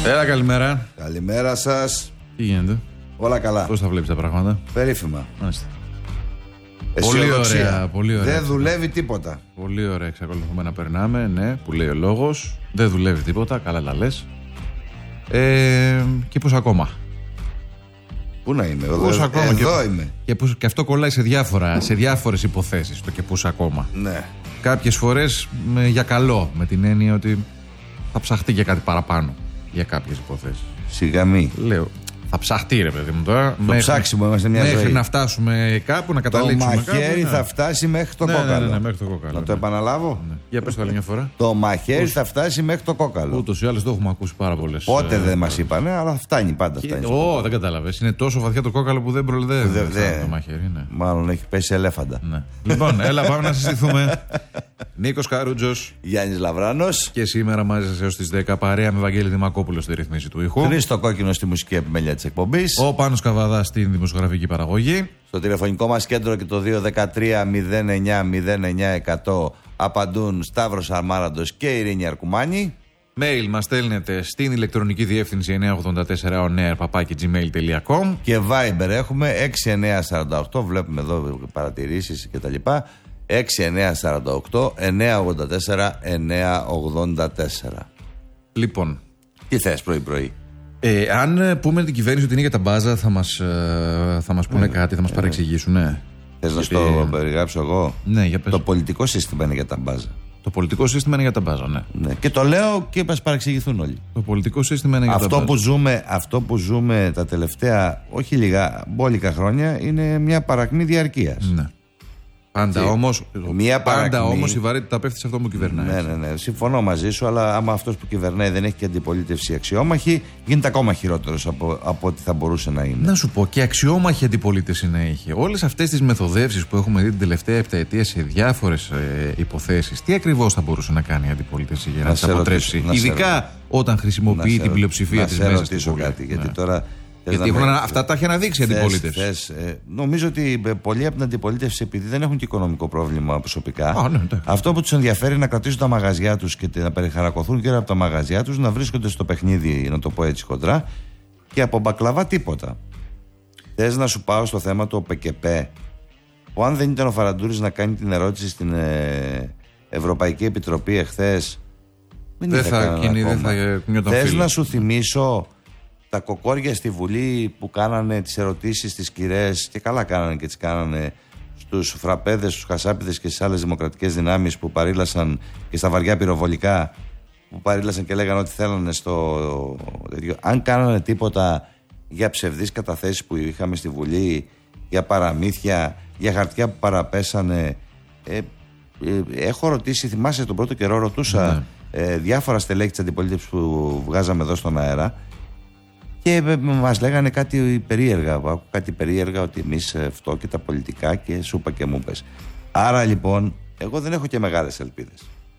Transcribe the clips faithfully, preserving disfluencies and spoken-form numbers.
Έλα, καλημέρα. Καλημέρα σας. Τι γίνεται? Όλα καλά. Πώς τα βλέπεις τα πράγματα? Περίφημα. Μάλιστα. Πολύ ωραία, πολύ ωραία. Δεν δουλεύει τίποτα. Πολύ ωραία, εξακολουθούμε να περνάμε. Ναι, που λέει ο λόγος. Δεν δουλεύει τίποτα, καλά τα λες. Ε, και πώς ακόμα? Πού να είμαι, Πώς εδώ, ακόμα εδώ και, είμαι. Και, πώς, και αυτό κολλάει σε, διάφορα, σε διάφορες υποθέσεις το και πώς ακόμα. Ναι. Κάποιες φορές με, για καλό, με την έννοια ότι θα ψαχτεί και κάτι παραπάνω για κάποιες υποθέσεις. Σιγά μη. Λέω, θα ψαχτεί ρε παιδί μου τώρα. Το μέχρι, ψάξιμο είμαστε μια μέχρι ζωή. να φτάσουμε κάπου, να καταλήξουμε. Το μαχαίρι κάπου, θα ναι. φτάσει μέχρι το ναι, κόκαλο. Ναι, ναι, ναι, μέχρι το κόκαλο. Να ναι. το επαναλάβω. Ναι. Για πες το άλλη μια φορά. Το μαχαίρι Πώς? θα φτάσει μέχρι το κόκαλο. Ούτως ή άλλως το έχουμε ακούσει πάρα πολλές. Πότε ε, δεν μας είπανε, αλλά φτάνει πάντα. Και... Φτάνει Ω, δεν κατάλαβες. Είναι τόσο βαθιά το κόκαλο που δεν προλαβαίνει Δε, δε. το μαχαίρι. Ναι. Μάλλον έχει πέσει ελέφαντα. Ναι. Λοιπόν, έλα πάμε να συζητηθούμε. Νίκος Καρούτζος. Γιάννης Λαβράνος. Και σήμερα μαζί σας έως τις δέκα παρέα με Βαγγέλη Δημακόπουλο στη ρυθμίση του ήχου. Χρήστο Κόκκινο στη μουσική επιμέλεια της εκπομπής. Ο Πάνος Καβαδάς στην δημοσιογραφική παραγωγή. Στο τηλεφωνικό μας κέντρο και το δύο ένα τρία μηδέν εννιά μηδέν εννιά εκατό απαντούν Σταύρος Αρμάραντος και Ειρήνη Αρκουμάνη. Mail μας στέλνετε στην ηλεκτρονική διεύθυνση εννιά ογδόντα τέσσερα onair παπάκι gmail τελεία com. Και Viber έχουμε έξι εννιά τέσσερα οκτώ, βλέπουμε εδώ παρατηρήσεις και τα λοιπά. έξι εννιά τέσσερα οκτώ εννιά ογδόντα τέσσερα εννιά ογδόντα τέσσερα. Λοιπόν, Τι θες πρωί-πρωί? ε, αν πούμε την κυβέρνηση ότι είναι για τα μπάζα, θα μας, ε, θα μας πούνε ε, κάτι, θα μας ε, παρεξηγήσουν. Ναι. Θες να Γιατί... στο περιγράψω εγώ? Ναι, για πες. Το πολιτικό σύστημα είναι για τα μπάζα. Το πολιτικό σύστημα είναι για τα μπάζα, ναι. Ναι. Και το λέω και μας παρεξηγηθούν όλοι. Το πολιτικό σύστημα είναι για Αυτό τα μπάζα. που ζούμε, αυτό που ζούμε τα τελευταία, όχι λίγα, μπόλικα χρόνια, είναι μια παρακμή διαρκείας. Ναι. Πάντα Και όμως, μια πάντα παρακμή... όμως η βαρύτητα πέφτει σε αυτό που κυβερνάει. Ναι, ναι, ναι. Συμφωνώ μαζί σου, αλλά άμα αυτός που κυβερνάει δεν έχει και αντιπολίτευση αξιόμαχη, γίνεται ακόμα χειρότερος από, από ό,τι θα μπορούσε να είναι. Να σου πω, και αξιόμαχη αντιπολίτευση να είχε. Όλες αυτές τις μεθοδεύσεις που έχουμε δει την τελευταία επταετία σε διάφορες ε, υποθέσεις, τι ακριβώς θα μπορούσε να κάνει η αντιπολίτευση για να, να τις αποτρέψει? Ρωτήσω, ειδικά να όταν χρησιμοποιεί να την πλειοψηφία της μέσα στην Βουλή. Κάτι, γιατί ναι. τώρα. Γιατί έχουν, αυτά τα έχει αναδείξει η αντιπολίτευση. Θες, ε, νομίζω ότι πολλοί από την αντιπολίτευση, επειδή δεν έχουν και οικονομικό πρόβλημα προσωπικά, Α, ναι, ναι. αυτό που τους ενδιαφέρει είναι να κρατήσουν τα μαγαζιά τους και να περιχαρακωθούν και από τα μαγαζιά τους, να βρίσκονται στο παιχνίδι, να το πω έτσι χοντρά, και από μπακλαβά τίποτα. Θες να σου πάω στο θέμα του ΟΠΕΚΕΠΕ, που αν δεν ήταν ο Φαραντούρης να κάνει την ερώτηση στην ε, Ευρωπαϊκή Επιτροπή εχθές, δεν θα κουνιόταν. Θες να σου θυμίσω τα κοκόρια στη Βουλή που κάνανε τις ερωτήσεις στις κυρές, και καλά κάνανε και τις κάνανε, στους φραπέδες, στους χασάπιδες και στις άλλες δημοκρατικές δυνάμεις που παρήλασαν, και στα βαριά πυροβολικά που παρήλασαν και λέγανε ό,τι θέλανε στο τέτοιο. Αν κάνανε τίποτα για ψευδείς καταθέσεις που είχαμε στη Βουλή, για παραμύθια, για χαρτιά που παραπέσανε, ε, ε, έχω ρωτήσει, θυμάσαι τον πρώτο καιρό ρωτούσα ναι. ε, διάφορα στελέχη της αντιπολίτευσης που βγάζαμε εδώ στον αέρα, και μας λέγανε κάτι περίεργα, κάτι περίεργα, ότι εμείς αυτό και τα πολιτικά, και σου είπα και μου πες. Άρα λοιπόν, εγώ δεν έχω και μεγάλες ελπίδες.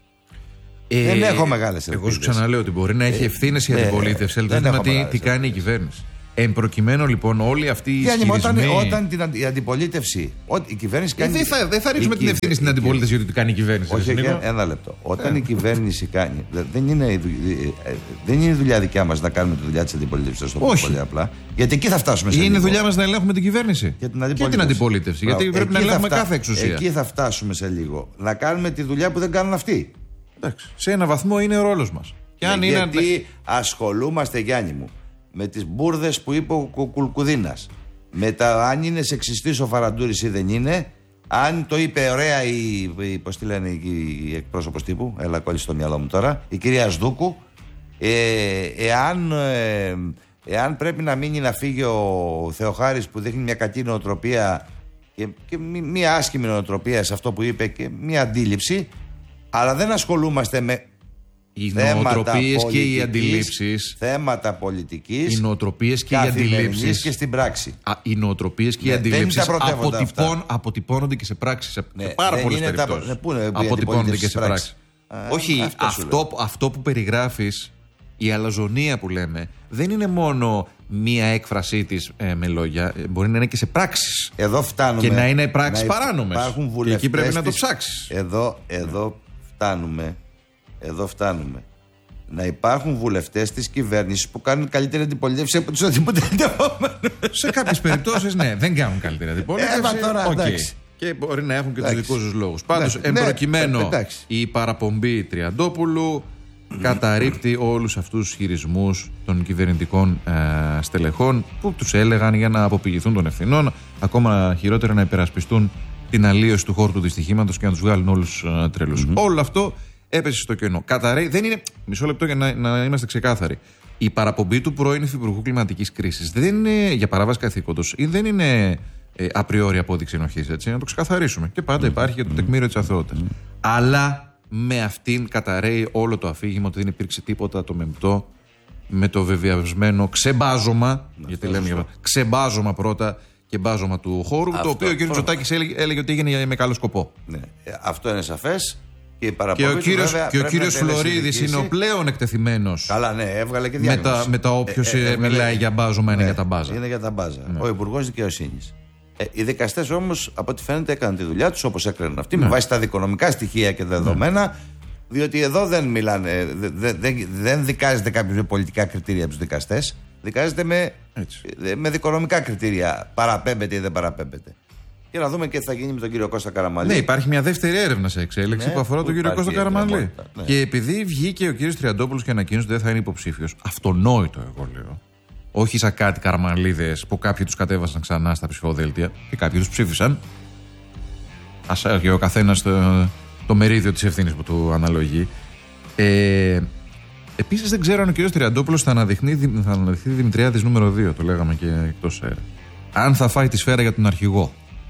Ε, δεν έχω μεγάλες ελπίδες. Εγώ σου ξαναλέω ότι μπορεί να έχει ευθύνες η ε, αντιπολίτευση, αλλά δεν τι, τι κάνει η κυβέρνηση. Εν προκειμένου λοιπόν όλοι αυτοί οι ισχυρισμοί... Όταν, όταν την, η αντιπολίτευση, ό, η κυβέρνηση κάνει... Ε, δεν θα, δε θα ρίξουμε την ευθύνη στην αντιπολίτευση για το τι κάνει η κυβέρνηση. Όχι, ένα, ένα λεπτό. Όταν ε. η κυβέρνηση κάνει... Δεν είναι, δεν είναι η δουλειά δικιά μας να κάνουμε τη δουλειά της αντιπολίτευσης, θα το πω πολύ απλά. Γιατί εκεί θα φτάσουμε σε λίγο. Είναι δουλειά μας να ελέγχουμε την κυβέρνηση και την αντιπολίτευση. Και την αντιπολίτευση γιατί πρέπει να ελέγχουμε κάθε εξουσία. Εκεί θα φτάσουμε σε λίγο. Να κάνουμε τη δουλειά που δεν κάνουν αυτοί. Εντάξει. Σε ένα βαθμό είναι ο ρόλος μας. Γιατί ασχολούμαστε, Γιάννη μου, με τις μπουρδες που είπε ο Κουλκουδίνας, με τα αν είναι σεξιστής ο Φαραντούρης ή δεν είναι, αν το είπε ωραία η, η, πώς τη λένε, η, η εκπρόσωπος τύπου, έλα κόλλησε στο μυαλό μου τώρα, η κυρία Σδούκου, ε, εάν, ε, εάν πρέπει να μείνει να φύγει ο Θεοχάρης που δείχνει μια κακή νοοτροπία και, και μια άσχημη νοοτροπία σε αυτό που είπε και μια αντίληψη, αλλά δεν ασχολούμαστε με οι νοοτροπίες και οι αντιλήψεις. Θέματα πολιτικής. Οι νοοτροπίες και οι αντιλήψεις. Και στην πράξη. Α, οι νοοτροπίες και ναι, οι αντιλήψεις αποτυπών, αποτυπώνονται και σε πράξεις. Σε ναι, πάρα πολλές περιπτώσεις. Τα... Ναι, αποτυπώνονται και σε πράξεις. Όχι, αυτό, αυτό, αυτό που περιγράφεις, η αλαζονία που λέμε, δεν είναι μόνο μία έκφρασή της ε, με λόγια. Μπορεί να είναι και σε πράξεις. Εδώ φτάνουμε. Και να είναι πράξεις παράνομες. Και εκεί πρέπει να το ψάξεις. Εδώ, εδώ φτάνουμε. Εδώ φτάνουμε να υπάρχουν βουλευτές της κυβέρνησης που κάνουν καλύτερη αντιπολίτευση από τους αντιπολιτευόμενους. Σε κάποιες περιπτώσεις, ναι, δεν κάνουν καλύτερη αντιπολίτευση. Ε, τώρα, okay. Και μπορεί να έχουν και τους δικούς τους λόγους. Πάντως, ναι, εν προκειμένου, ναι, η παραπομπή Τριαντόπουλου καταρρίπτει όλους αυτούς τους χειρισμούς των κυβερνητικών ε, στελεχών που τους έλεγαν για να αποπηγηθούν των ευθυνών, ακόμα χειρότερα να υπερασπιστούν την αλλίωση του χώρου του δυστυχήματος και να τους βγάλουν όλους ε, τρελούς. Mm-hmm. Όλο αυτό έπεσε στο κενό. Καταραίει, δεν είναι. Μισό λεπτό για να, να είμαστε ξεκάθαροι. Η παραπομπή του πρώην Υφυπουργού Κλιματικής Κρίσης δεν είναι για παράβαση καθήκοντος ή δεν είναι ε, απριόρι απόδειξη ενοχής, έτσι, να το ξεκαθαρίσουμε. Και πάντα υπάρχει και το τεκμήριο της αθωότητας. Mm. Αλλά με αυτήν καταραίει όλο το αφήγημα ότι δεν υπήρξε τίποτα το μεμπτό, με το βεβαιασμένο ξεμπάζωμα. Mm. Γιατί λέμε για ξεμπάζωμα πρώτα και μπάζωμα του χώρου, αυτό, το οποίο ο κ. Μητσοτάκης έλεγε, έλεγε ότι έγινε με καλό σκοπό. Ναι. Αυτό είναι σαφές. Και, και ο κύριος, και ο κύριος Φλωρίδης είναι ο πλέον εκτεθειμένος. Καλά, ναι, έβγαλε και διάγνωση. Με τα, με τα όποιος ε, ε, μιλάει ε, για μπάζωμα, ναι, είναι για τα μπάζα. Είναι για τα μπάζα. Ναι. Ο Υπουργός Δικαιοσύνης. Ε, οι δικαστές όμως, από ό,τι φαίνεται, έκαναν τη δουλειά τους όπως έκαναν αυτοί, ναι, με βάση τα δικονομικά στοιχεία και δεδομένα. Ναι. Διότι εδώ δεν μιλάνε, δεν, δεν, δεν δικάζεται κάποιος με πολιτικά κριτήρια από τους δικαστές. Δικάζεται με, με δικονομικά κριτήρια. Παραπέμπεται ή δεν παραπέμπεται. Και να δούμε και τι θα γίνει με τον κύριο Κώστα Καραμανλή. Ναι, υπάρχει μια δεύτερη έρευνα σε εξέλιξη, ναι, που αφορά τον κύριο Κώστα Καραμανλή. Ναι. Και επειδή βγήκε ο κύριος Τριαντόπουλος και ανακοίνωσε ότι δεν θα είναι υποψήφιος, αυτονόητο εγώ λέω. Όχι σαν κάτι Καραμανλίδες που κάποιοι τους κατέβασαν ξανά στα ψηφοδέλτια και κάποιοι τους ψήφισαν. Ας έχει ο καθένας το, το μερίδιο της ευθύνης που του αναλογεί. Ε, Επίσης δεν ξέρω αν ο κύριος Τριαντόπουλος θα αναδειχθεί, θα αναδειχθεί Δημητριάδης νούμερο δύο, το λέγαμε και εκτός αέρα. Αν θα φάει τη σφαίρα για τον αρχηγό.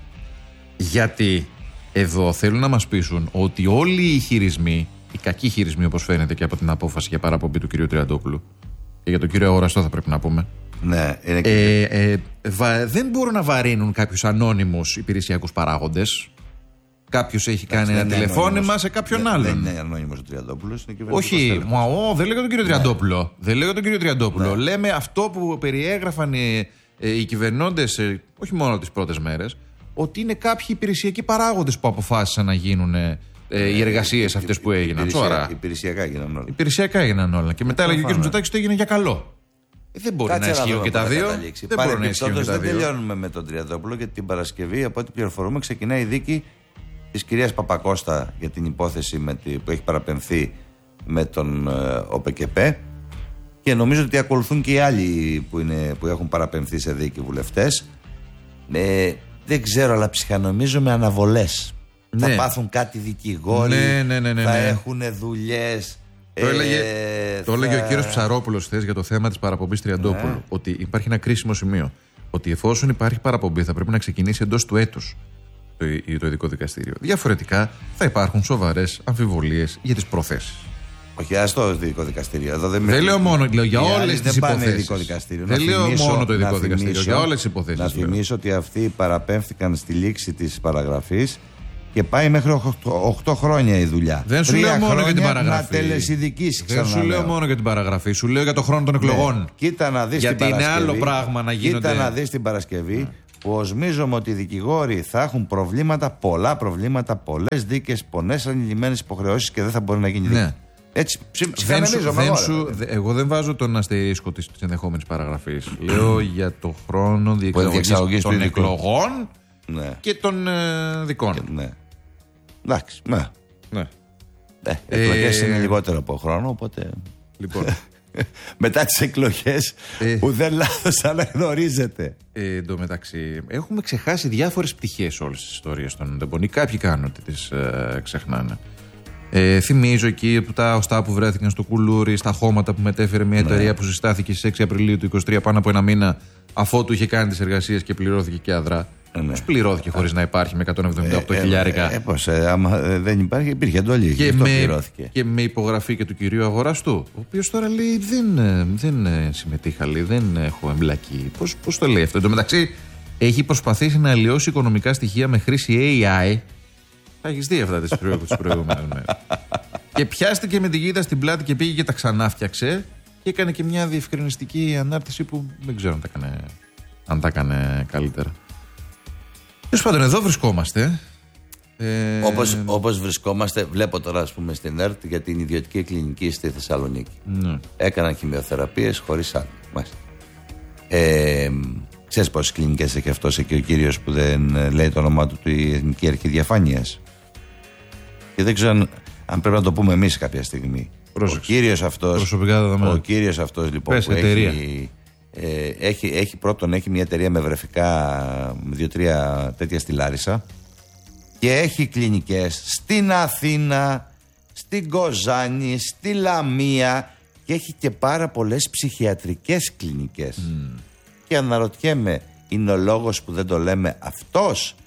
Γιατί εδώ θέλουν να μας πείσουν ότι όλοι οι χειρισμοί, οι κακοί χειρισμοί όπως φαίνεται και από την απόφαση για παραπομπή του κυρίου Τριαντόπουλου, και για τον κύριο Αγοραστό θα πρέπει να πούμε, ναι, είναι και... ε, ε, βα, δεν μπορούν να βαρύνουν κάποιους ανώνυμους υπηρεσιακούς παράγοντες. Κάποιος έχει κάνει ένα τηλεφώνημα σε κάποιον δεν, άλλον. Δεν είναι ανώνυμος ο Τριαντόπουλος. Όχι, μα, ο, δεν λέγω τον κύριο Τριαντόπουλο. Ναι. Δεν λέγω τον κύριο Τριαντόπουλο. Ναι. Λέμε αυτό που περιέγραφαν οι, οι κυβερνώντες, όχι μόνο τις πρώτες μέρες, ότι είναι κάποιοι υπηρεσιακοί παράγοντες που αποφάσισαν να γίνουν ε, οι εργασίες αυτές που έγιναν. Υπηρεσία, υπηρεσιακά έγιναν όλα. Υπηρεσιακά έγιναν όλα. Και μετά έλεγε ο κ. Μητσοτάκης ότι έγινε για καλό. Ε, δεν μπορεί Κάτσε να ισχύουν και τα δύο. Δεν μπορεί να ισχύουν και τα δύο. Δεν τελειώνουμε με τον Τριαντόπουλο, γιατί την Παρασκευή, από ό,τι πληροφορούμε, ξεκινάει η δίκη της κυρίας Παπακώστα για την υπόθεση με τη, που έχει παραπεμφθεί με τον ε, ΟΠΕΚΕΠΕ. Και νομίζω ότι ακολουθούν και οι άλλοι που, είναι, που έχουν παραπεμφθεί σε δίκη βουλευτές. Ε, δεν ξέρω, αλλά ψυχανομίζω με αναβολές. Ναι. Θα πάθουν κάτι δικηγόροι, ναι, ναι, ναι, ναι, θα ναι. έχουν δουλειές. Το έλεγε, ε, το έλεγε θα... ο κύριος Ψαρόπουλος χθες για το θέμα της παραπομπής Τριαντόπουλου. Ναι. Ότι υπάρχει ένα κρίσιμο σημείο. Ότι εφόσον υπάρχει παραπομπή, θα πρέπει να ξεκινήσει εντός του έτους το, το ειδικό δικαστήριο. Διαφορετικά θα υπάρχουν σοβαρές αμφιβολίες για τις προθέσεις. Όχι, ας το ειδικό δικαστήριο. Εδώ δεν δεν λέω μόνο, λέω για όλες τις υποθέσεις. Δεν να λέω θυμίσω, μόνο το ειδικό δικαστήριο, θυμίσω, για όλες τις υποθέσεις. Να θυμίσω ότι αυτοί παραπέμφθηκαν στη λήξη της παραγραφής και πάει μέχρι οκτώ χρόνια η δουλειά. Δεν σου λέω μόνο για την παραγραφή. Δεν σου λέω μόνο για την παραγραφή, σου λέω για το χρόνο των εκλογών. Ναι. Κοίτα να δεις γιατί είναι άλλο πράγμα να γίνονται. Κοίτα να δεις την Παρασκευή. Ναι. Που οσμίζομαι ότι οι δικηγόροι θα έχουν προβλήματα, πολλά προβλήματα, πολλές δίκες, πολλές ανηλυμένες υποχρεώσεις και δεν θα μπορεί να γίνει δίκη. Ναι. Έτσι, ψυχαναλίζομαι εγώ. Εγώ δεν βάζω τον αστερίσκο της ενδεχόμενης παραγραφής. Λέω για το χρόνο διεξαγωγής των εκλογών, ναι, και των ε, δικών. Και, ναι. Εντάξει, ναι. ναι. Ε, εκλογές ε, είναι λιγότερο από χρόνο, οπότε... Λοιπόν... Μετά τις εκλογές ε, που δεν λάθος αναγνωρίζεται. Ε, εν τω μεταξύ έχουμε ξεχάσει διάφορες πτυχές όλες τις ιστορίες των Ντεμπονί. Κάποιοι κάνουν ότι τις ε, ξεχνάνε. Ε, θυμίζω εκεί που τα οστά που βρέθηκαν στο κουλούρι, στα χώματα που μετέφερε μια ναι. εταιρεία που συστάθηκε στις έξι Απριλίου του είκοσι τρία, πάνω από ένα μήνα αφότου είχε κάνει τις εργασίες και πληρώθηκε και αδρά. Ναι. Πώς πληρώθηκε χωρίς να υπάρχει με εκατόν εβδομήντα οκτώ χιλιάρικα. Ε, ε, πώς, ε, άμα δεν υπάρχει, υπήρχε εντολή. Και, με, και με υπογραφή και του κυρίου Αγοραστού, ο οποίος τώρα λέει δεν, δεν συμμετείχα, λέει, δεν έχω εμπλακεί. Πώς, πώς το λέει αυτό? Εν τω μεταξύ έχει προσπαθήσει να αλλοιώσει οικονομικά στοιχεία με χρήση έι άι. Θα έχεις δει αυτά τις προηγούμενες μέρες. Και πιάστηκε με τη γίδα στην πλάτη και πήγε και τα ξανάφτιαξε και έκανε και μια διευκρινιστική ανάρτηση που δεν ξέρω αν τα έκανε, αν τα έκανε καλύτερα. Τέλος πάντων, εδώ βρισκόμαστε. Ε... Όπως, όπως βρισκόμαστε, βλέπω τώρα ας πούμε στην ΕΡΤ για την ιδιωτική κλινική στη Θεσσαλονίκη. Ναι. Έκαναν χημειοθεραπείες χωρίς άδεια. Ε, ξέρεις πόσες κλινικές έχει αυτός εκεί ο κύριος που δεν λέει το όνομά του, η Εθνική Αρχή Διαφάνειας? Και δεν ξέρω αν, αν πρέπει να το πούμε εμείς κάποια στιγμή. Πρόσεξε. Ο κύριος αυτός, προσωπικά δεδομένα. ο κύριος αυτός λοιπόν Πες, που εταιρεία. έχει, ε, έχει, έχει πρώτον έχει μια εταιρεία με βρεφικά, με δύο-τρία τέτοια στη Λάρισα, και έχει κλινικές στην Αθήνα, στην Κοζάνη, στη Λαμία, και έχει και πάρα πολλές ψυχιατρικές κλινικές. Mm. Και αναρωτιέμαι, είναι ο λόγος που δεν το λέμε αυτός?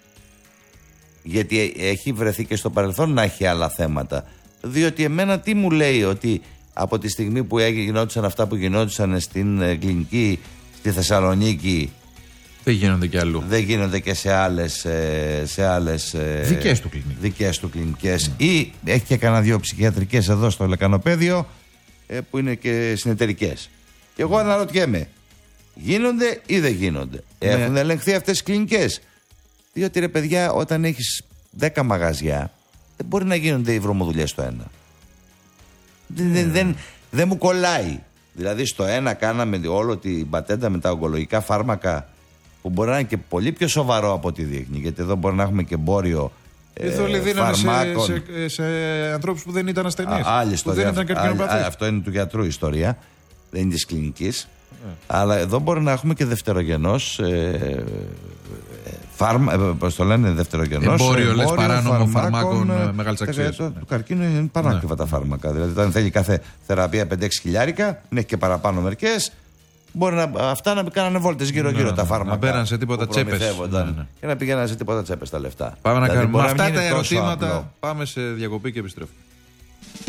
Γιατί έχει βρεθεί και στο παρελθόν να έχει άλλα θέματα. Διότι εμένα τι μου λέει, ότι από τη στιγμή που γινόντουσαν αυτά που γινόντουσαν στην κλινική στη Θεσσαλονίκη, δεν γίνονται και αλλού. Δεν γίνονται και σε άλλες, σε άλλες δικές του κλινικές. Δικές του κλινικές. Mm. Ή έχει και κανένα δύο ψυχιατρικές εδώ στο Λεκανοπαίδιο που είναι και συνεταιρικές. Και εγώ αναρωτιέμαι, γίνονται ή δεν γίνονται? Ναι. Έχουν ελεγχθεί αυτές οι κλινικές? Διότι ρε παιδιά, όταν έχεις δέκα μαγαζιά, δεν μπορεί να γίνονται οι βρωμοδουλειές στο ένα. Mm. Δεν, δεν, δεν μου κολλάει. Δηλαδή στο ένα κάναμε όλο την πατέντα με τα ογκολογικά φάρμακα, που μπορεί να είναι και πολύ πιο σοβαρό από ό,τι δείχνει. Γιατί εδώ μπορεί να έχουμε και εμπόριο ε, φαρμάκων. Σε, σε, σε ανθρώπους που δεν ήταν ασθενείς. Α, άλλη ιστορία. Που δεν ήταν καρκινοπαθείς. Αυτό είναι του γιατρού ιστορία. Δεν είναι της κλινικής. Yeah. Αλλά εδώ μπορεί να έχουμε και δευτερογενώς ε, φάρμα, ε, πώς το λένε, δευτερογενώς εμπόριο, λες, παράνομο φαρμάκων ε, μεγάλης αξίας. Το, του καρκίνου είναι πανάκριβα yeah. τα φάρμακα. Δηλαδή όταν θέλει κάθε θεραπεία πέντε έξι χιλιάρικα, έχει και παραπάνω μερικές, μπορεί να, αυτά να κάνανε βόλτες γύρω-γύρω, ναι, τα φάρμακα. Να μπαίναν σε τίποτα τσέπες. Ναι, ναι. Και να πηγαίναν σε τίποτα τσέπες τα λεφτά. Πάμε να δηλαδή, κάνουμε. Με αυτά τα ερωτήματα πάμε σε διακοπή και επιστρέφουμε.